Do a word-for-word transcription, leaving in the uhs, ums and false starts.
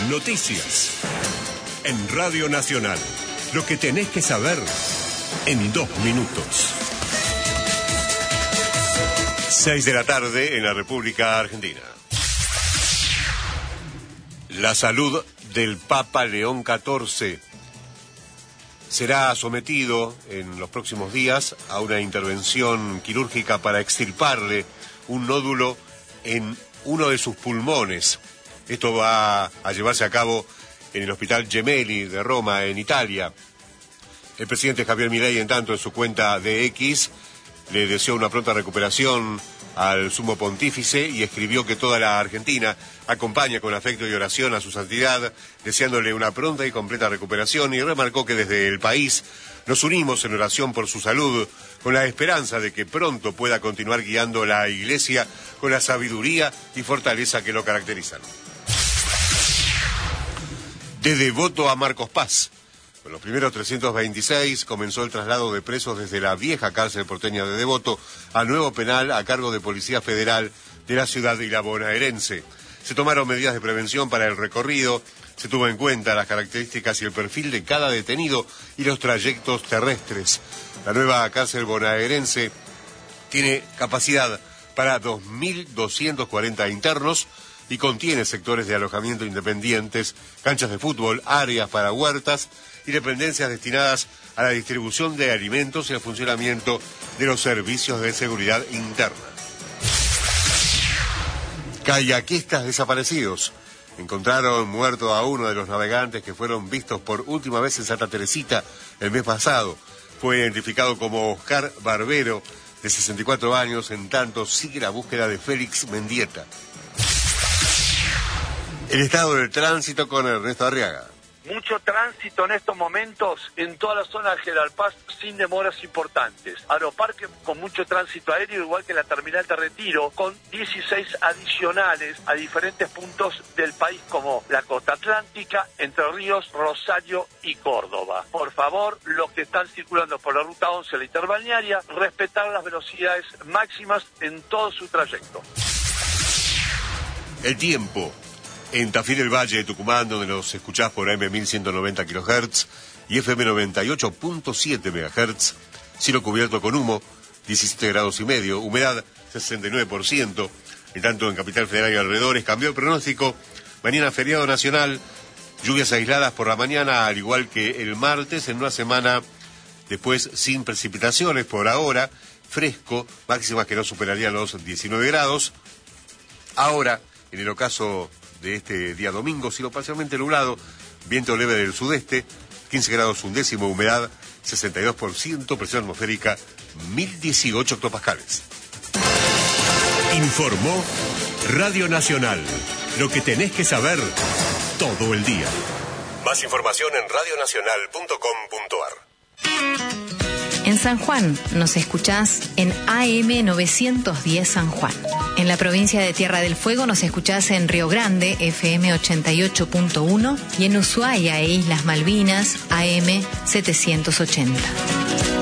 noticias. En Radio Nacional, lo que tenés que saber en dos minutos. Seis de la tarde en la República Argentina. La salud del Papa León catorce será sometido en los próximos días a una intervención quirúrgica para extirparle un nódulo en uno de sus pulmones. Esto va a llevarse a cabo en el Hospital Gemelli de Roma, en Italia. El presidente Javier Milei, en tanto, en su cuenta de X, le deseó una pronta recuperación al sumo pontífice y escribió que toda la Argentina acompaña con afecto y oración a su santidad, deseándole una pronta y completa recuperación, y remarcó que desde el país nos unimos en oración por su salud, con la esperanza de que pronto pueda continuar guiando la Iglesia con la sabiduría y fortaleza que lo caracterizan. De Devoto a Marcos Paz. Con los primeros trescientos veintiséis comenzó el traslado de presos desde la vieja cárcel porteña de Devoto al nuevo penal a cargo de Policía Federal de la ciudad y la bonaerense. Se tomaron medidas de prevención para el recorrido, se tuvo en cuenta las características y el perfil de cada detenido y los trayectos terrestres. La nueva cárcel bonaerense tiene capacidad para dos mil doscientos cuarenta internos y contiene sectores de alojamiento independientes, canchas de fútbol, áreas para huertas y dependencias destinadas a la distribución de alimentos y al funcionamiento de los servicios de seguridad interna. Kayakistas desaparecidos. Encontraron muerto a uno de los navegantes que fueron vistos por última vez en Santa Teresita el mes pasado. Fue identificado como Oscar Barbero, de sesenta y cuatro años, en tanto sigue la búsqueda de Félix Mendieta. El estado del tránsito con Ernesto Arriaga. Mucho tránsito en estos momentos en toda la zona de General Paz sin demoras importantes. Aeroparque con mucho tránsito aéreo, igual que la terminal de Retiro, con dieciséis adicionales a diferentes puntos del país como la costa atlántica, Entre Ríos, Rosario y Córdoba. Por favor, los que están circulando por la ruta once, la interbalnearia, respetar las velocidades máximas en todo su trayecto. El tiempo. En Tafí del Valle de Tucumán, donde nos escuchás por A M mil ciento noventa kilohertz y F M noventa y ocho punto siete megahertz, cielo cubierto con humo, diecisiete grados y medio, humedad sesenta y nueve por ciento. En tanto, en Capital Federal y alrededores cambió el pronóstico. Mañana feriado nacional, lluvias aisladas por la mañana, al igual que el martes, en una semana después sin precipitaciones por ahora, fresco, máximas que no superarían los diecinueve grados. Ahora, en el ocaso de este día domingo, cielo parcialmente nublado, viento leve del sudeste, quince grados un décimo, humedad sesenta y dos por ciento, presión atmosférica mil dieciocho hectopascales. Informó Radio Nacional, lo que tenés que saber todo el día. Más información en radio nacional punto com punto a r. En San Juan nos escuchás en A M novecientos diez San Juan. En la provincia de Tierra del Fuego nos escuchás en Río Grande, F M ochenta y ocho punto uno, y en Ushuaia e Islas Malvinas, A M setecientos ochenta.